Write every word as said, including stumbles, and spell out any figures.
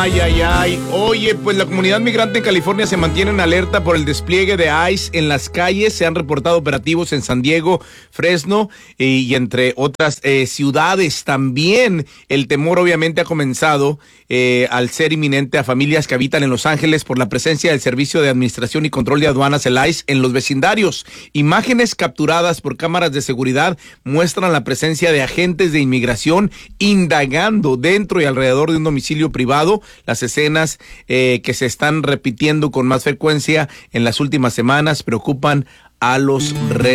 Ay, ay, ay. Oye, pues la comunidad migrante en California se mantiene en alerta por el despliegue de ICE en las calles. Se han reportado operativos en San Diego, Fresno y, y entre otras eh, ciudades. También el temor obviamente ha comenzado eh, al ser inminente a familias que habitan en Los Ángeles por la presencia del Servicio de Administración y Control de Aduanas, el ICE, en los vecindarios. Imágenes capturadas por cámaras de seguridad muestran la presencia de agentes de inmigración indagando dentro y alrededor de un domicilio privado. Las escenas eh, que se están repitiendo con más frecuencia en las últimas semanas preocupan a los residentes.